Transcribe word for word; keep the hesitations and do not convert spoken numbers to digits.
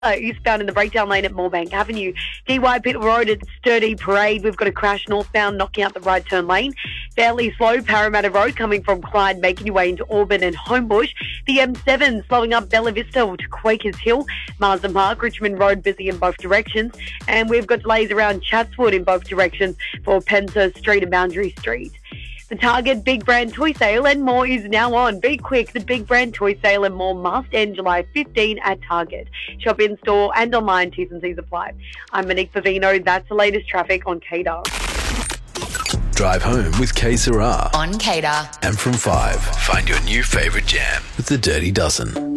Uh, eastbound in the breakdown lane at Moorebank Avenue. D Y Pit Road at Sturdy Parade. We've got a crash northbound knocking out the right turn lane. Fairly slow Parramatta Road coming from Clyde, making your way into Auburn and Homebush. The M seven slowing up Bella Vista to Quakers Hill. Marsden Park, Richmond Road busy in both directions. And we've got delays around Chatswood in both directions for Penshurst Street and Boundary Street. The Target Big Brand Toy Sale and more is now on. Be quick, the Big Brand Toy Sale and more must end July fifteenth at Target. Shop in store and online, T's and C's apply. I'm Monique Favino. That's the latest traffic on K D A R. Drive home with K Sarah on K D A R. And from five, find your new favourite jam with the Dirty Dozen.